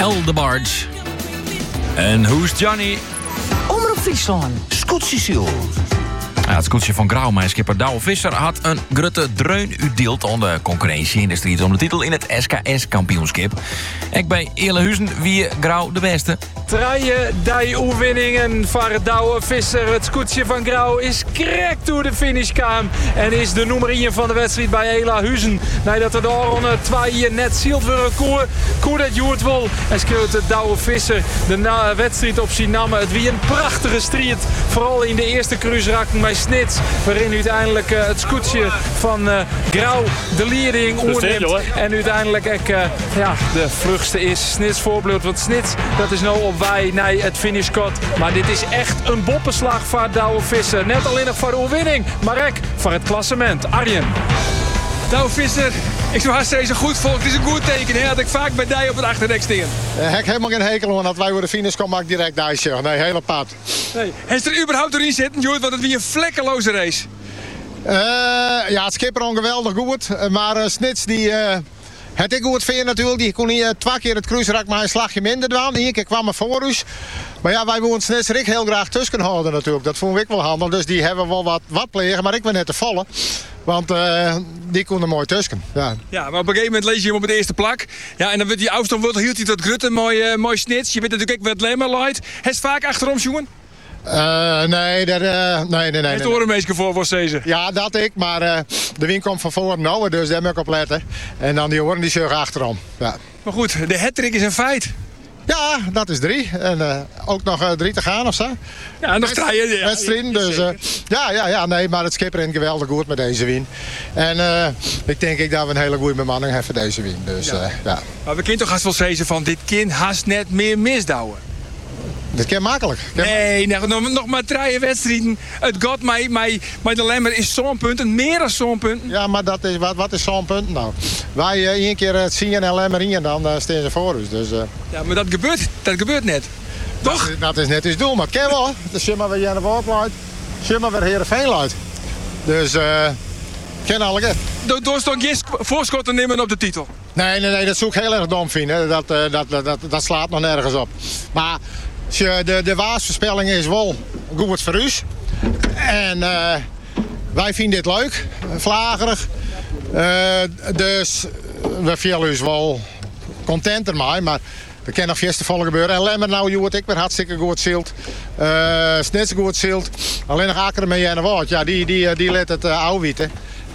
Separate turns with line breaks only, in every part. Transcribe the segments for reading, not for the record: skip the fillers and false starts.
El de Barge. En Who's Johnny?
Omroep Friesland. Scootsie.
Ja, het scootje van Grauw, mijn skipper Douwe Visser, had een grote dreun uitdeeld aan de concurrentie in de strijd om de titel in het SKS-kampioenschap. Ik bij Eerlehuizen wie Grauw de beste.
Die oefeningen voor Douwe Visser. Het scootje van Grauw is correct door de finish kwam. En is de nummer 1 van de wedstrijd bij Eerlehuizen. Nadat er de 2 net zield worden koer dat Joert wel. En schreeuwt Douwe Visser de wedstrijd op zijn namen. Het wie een prachtige strijd. Vooral in de eerste cruiserakken bij Snits. Waarin uiteindelijk het scootje van Grauw de leiding oorneemt. En uiteindelijk de vlugste is Snits voorbeeld. Want Snits, dat is nou op wij naar het finishkot. Maar dit is echt een boppenslag voor Douwe Visser. Net alleen nog voor de overwinning, maar ook voor het klassement. Arjen.
Douwe Visser, ik zou haast zeggen goed volk. Het is een goed teken. Hè? Dat ik vaak bij die op het achterdek staan.
Ik heb helemaal geen hekel aan dat wij voor de finish komen, maar ik direct daar zeggen. Nee, hele pad.
Nee. Heeft er überhaupt doorheen zitten, Joert? Want het was een vlekkeloze race.
Ja, het schipper geweldig goed. Maar Snits die... Het ik goed vind natuurlijk, die kon hier 2 keer het cruiserak maar een slagje minder doen. 1 keer kwam er voor ons. Maar ja, wij wilden Snits er heel graag tussen houden natuurlijk. Dat vond ik wel handig. Dus die hebben wel wat plegen, maar ik ben net te vallen. Want die kon er mooi tussen. Ja,
maar op een gegeven moment lees je hem op het eerste plak. Ja, en dan wordt die afstand hield hij tot Grutte mooi Snits. Je weet natuurlijk ook wat Lemmer light. Hij is vaak achterom, jongen.
Nee.
Het orenmeesje voor deze.
Ja, dat ik. Maar de wind komt van voren nou, dus daar moet ik op letten. En dan die oren die zeugen achterom. Ja.
Maar goed, de hattrick is een feit.
Ja, dat is 3. En ook nog 3 te gaan of zo.
Ja, nog 3
wedstrijden. Dus nee, maar het schipper rent geweldig goed met deze win. En ik denk dat we een hele goede bemanning hebben voor deze win. Dus, ja.
Maar we kunnen toch haast wel zeggen van dit kind haast net meer misdouwen.
Dat kan makkelijk.
Nee, nog maar 3 wedstrijden. Het gaat maar de Lemmer is zo'n punten, meer dan zo'n punten.
Ja, maar dat is, wat is zo'n punt nou? Wij 1 keer het zien en Lemmer in en dan staan ze voor ons. Dus,
ja, maar dat gebeurt net. Toch?
Dat is net iets doel, maar het kan wel. Dus zie maar weer Jenne Woord luidt. Zie maar weer Heerenveen luidt. Dus, ken alle keer.
Door stond je voorschotten nemen op de titel.
Nee, dat zou ik heel erg dom vinden. Dat slaat nog nergens op. Maar... De waarsvoorspelling is wel goed voor u. En wij vinden dit leuk, vlagerig. Dus we vinden ons wel content ermee. Maar er kan nog vol gebeuren. En Lemmer nou, Joert, ik ben hartstikke goed zield. Snits goed zield. Alleen nog Akkeren met Jenne Woord. Ja, die let het ouwieten.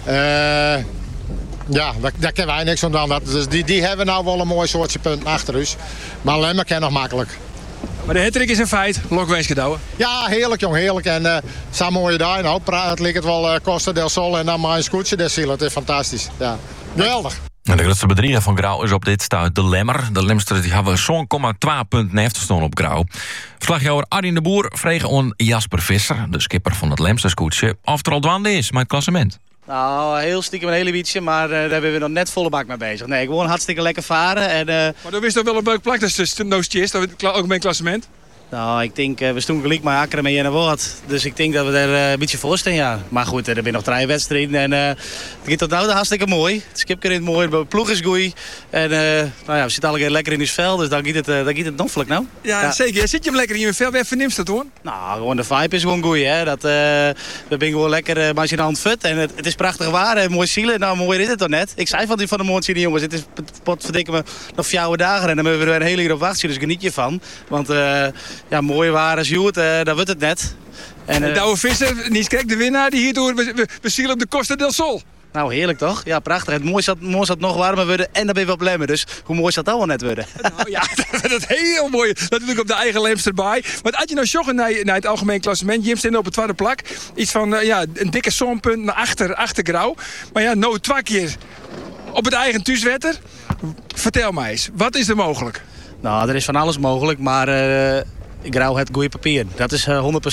Ja, daar kennen wij niks aan doen. Dus die hebben nou wel een mooi soortje punten achter ons. Maar Lemmer kan nog makkelijk.
Maar de hattrick is een feit. Lokweens gedouwen.
Ja, heerlijk jong, heerlijk. En zo'n mooie dag. Nou, het ligt het wel Costa del Sol en dan mijn scootje del Ziel. Het is fantastisch. Ja, geweldig.
En de grootste bedrieger van Grauw is op dit stuit de Lemmer. De Lemsters die hebben zo'n 0,2 punten efterstaan op Grauw. Verslagjouwer Arjen de Boer vreeg aan Jasper Visser, de skipper van het Lemster scootje, of er al dwaande is met het klassement.
Nou, heel stiekem een hele wietje, maar daar hebben we nog net volle bak mee bezig. Nee, gewoon hartstikke lekker varen. En,
maar dan wist toch wel een leuk plak, dus no cheers, ook met klassement?
Nou, ik denk, we stonden gelijk maar Akkeren met Jenne Woord. Dus ik denk dat we er een beetje voor staan, ja. Maar goed, er zijn nog 3 wedstrijden en het gaat tot nu hartstikke mooi. Het schip is mooi, de ploeg is goed. En we zitten alle keer lekker in ons vel, dus dan gaat het nog vlak nou.
Ja, zeker. Zit je hem lekker in je vel? Waar vernimt dat hoor?
Nou, gewoon de vibe is gewoon goed, hè. We zijn gewoon lekker maar je hand fut. En het is prachtig waar, en mooi zielen. Nou, mooi is het toch net. Ik zei van de morgen zien, jongens, het is potverdikke me nog 4 dagen en dan hebben we er een hele keer op wachten, dus geniet je van. Want ja, mooi waar als Joert, dat wordt het net.
En Douwe Visser, niet kijk de winnaar, die hierdoor we zielen op de Costa del Sol.
Nou, heerlijk toch? Ja, prachtig. Het mooi zat nog warmer worden en dan ben je op Lemmer. Dus hoe mooi zat dat wel net worden?
Nou ja, dat is heel mooi. Natuurlijk op de eigen Lemster erbij. Maar als je nou joggen naar het algemeen klassement, Jim staat op het 2e plak. Iets van een dikke zoompunt naar achter Grauw. Maar ja, nou 2 keer op het eigen thuiswetter. Vertel mij eens, wat is er mogelijk?
Nou, er is van alles mogelijk, maar Grauw het goede papier. Dat is 100%.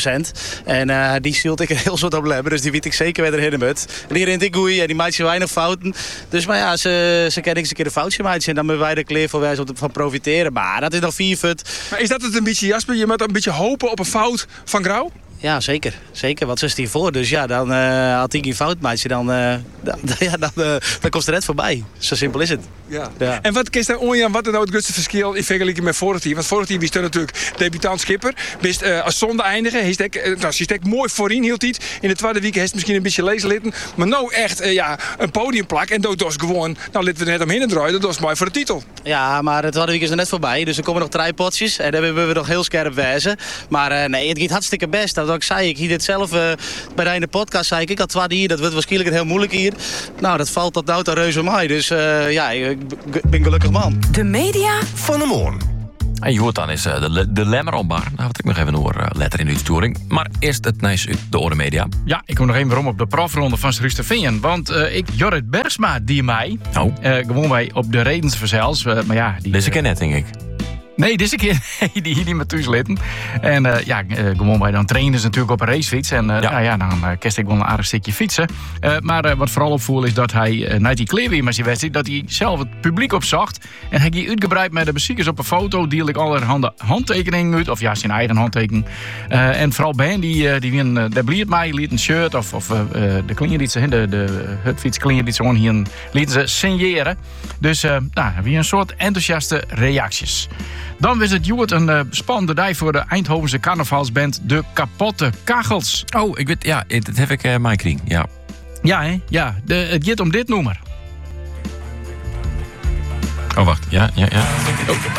En die stilt ik een heel soort op Lemmer, dus die weet ik zeker weer erin moet. En die rent ik goed en die maakt ze weinig fouten. Dus maar ja, ze kennen eens een keer een foutje maken en dan moeten wij er klaar voor wij van profiteren. Maar dat is nog 4 fut.
Maar is dat het een beetje, Jasper? Je moet een beetje hopen op een fout van Grauw?
Ja, zeker. Zeker, wat is die voor? Dus ja, dan had hij geen fout maatje, dan kost er net voorbij. Zo simpel is het.
Ja.
Ja.
En wat is dan onjan, wat er nou het grootste verschil in vergelijking met vorig jaar? Want vorig jaar was er natuurlijk debutant skipper. Wist als zonde eindigen. Hij stek mooi voorin hield hij. In de tweede week heeft het misschien een beetje lezen litten. Maar nou echt een podiumplak. En dat was gewoon, nou laten we er net omheen draaien. Dat was mooi voor de titel.
Ja, maar het tweede week is er net voorbij. Dus er komen nog 3 potjes. En daar hebben we nog heel scherp wezen. Maar nee, het gaat hartstikke best. Dat ik zei, ik hier dit zelf bij de podcast zei ik had 2 hier. Dat wordt waarschijnlijk heel moeilijk hier. Nou, dat valt tot nou te reuze mij. Dus ja, ik ben gelukkig man.
De media
Van de Moorn.
En je hoort dan is de Lemmer op bar. Nou, wat ik nog even hoor, letter in de uitsturing. Maar eerst het nice uit de Orde Media.
Ja, ik kom nog even om op de profronde van Srusterveen. Want ik, Jorrit Bergsma, die mij.
Oh.
Gewoon wij op de redens verzels. Maar ja, die,
Deze keer net, denk ik.
Nee, deze keer die hier niet meer thuis litten. En gewoon wij dan trainen ze natuurlijk op een racefiets. En dan kerst ik wel een aardig stukje fietsen. Maar wat vooral opviel is dat hij na die kleerweer met zijn wedstrijd, dat hij zelf het publiek opzocht. En hij ging uitgebreid met de bezoekers op een foto. Deel ik allerhande handtekeningen uit. Of ja, zijn eigen handtekening. En vooral bij hen, daar bliert mij, liet een shirt. Of de klingerdietsen, de hutfiets klingerdietsen hier lieten ze signeren. Dus weer een soort enthousiaste reacties. Dan was het Joert een spannende dag voor de Eindhovense carnavalsband De Kapotte Kachels.
Oh, ik weet, ja, dat heb ik mijn kring, ja.
Ja, hè? Ja. Het gaat om dit nummer.
Oh, wacht, ja.